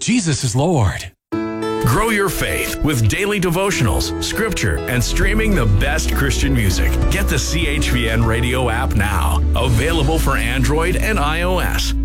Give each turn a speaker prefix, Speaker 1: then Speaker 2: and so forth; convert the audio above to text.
Speaker 1: Jesus is Lord.
Speaker 2: Grow your faith with daily devotionals, scripture, and streaming the best Christian music. Get the CHVN radio app now. Available for Android and iOS.